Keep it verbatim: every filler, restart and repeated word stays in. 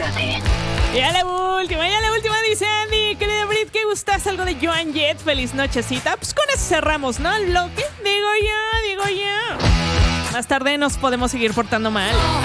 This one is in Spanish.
Cuídate. Ya la última, ya la última, dice Andy. Querida Brit, ¿qué gustas? Algo de Joan Jett. Feliz nochecita. Pues con eso cerramos, ¿no? Lo que digo yo, digo yo. Más tarde nos podemos seguir portando mal.